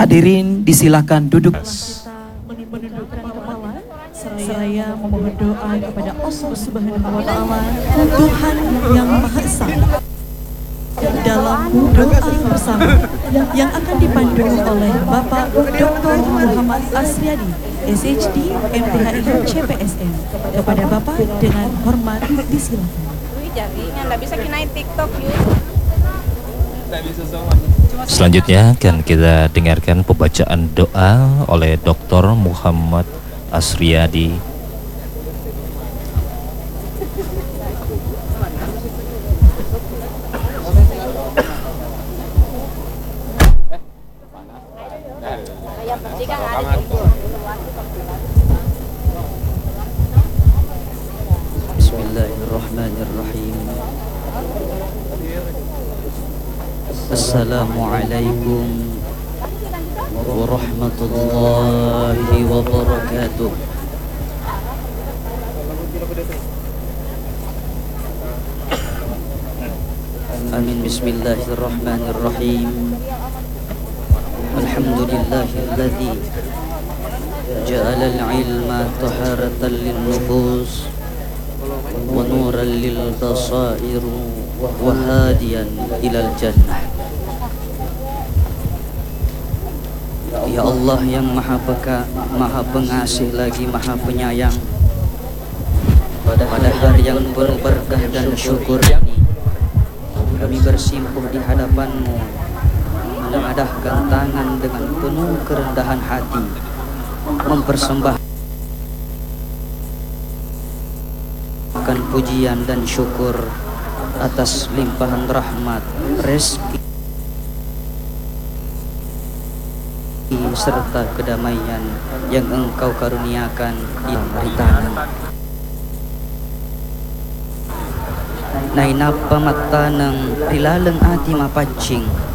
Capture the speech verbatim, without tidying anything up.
Hadirin disilakan duduk. Menundukkan kepala seraya memohon doa kepada Allah Subhanahu wa taala, Tuhan yang Maha Esa. Dalam doa bersama yang akan dipandu oleh Bapak Doktor Muhammad Asriadi, S H D, M T H I, C P S N. Kepada Bapak dengan hormat disilakan. Selanjutnya akan kita dengarkan pembacaan doa oleh Doktor Muhammad Asriadi. Bismillahirrahmanirrahim. Assalamualaikum warahmatullahi wabarakatuh. Amin. Bismillahirrahmanirrahim. Alhamdulillahilladzi ja'ala al-ilma taharatan lin-nufus wa nuran lil-basair wa hadiyan ilal jannah. Ya Allah yang maha peka, maha pengasih lagi maha penyayang, pada hari yang penuh berkah dan syukur ini kami bersimpuh di hadapan-Mu, mengadahkan tangan dengan penuh kerendahan hati, mempersembahkan pujian dan syukur atas limpahan rahmat, rezeki serta kedamaian yang Engkau karuniakan di hari tanah. Nainapa matanang rilaleng ati mapancing